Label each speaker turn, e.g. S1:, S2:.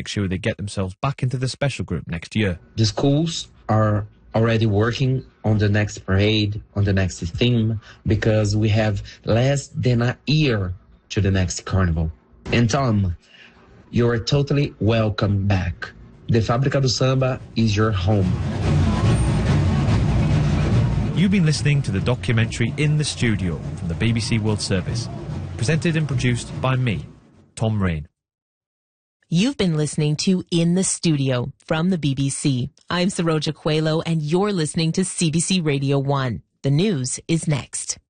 S1: make sure they get themselves back into the special group next year.
S2: The schools are already working on the next parade, on the next theme, because we have less than a year to the next carnival. And Tom, you are totally welcome back. The Fábrica do Samba is your home.
S1: You've been listening to the documentary In the Studio from the BBC World Service, presented and produced by me, Tom Rain.
S3: You've been listening to In the Studio from the BBC. I'm Saroja Coelho, and you're listening to CBC Radio 1. The news is next.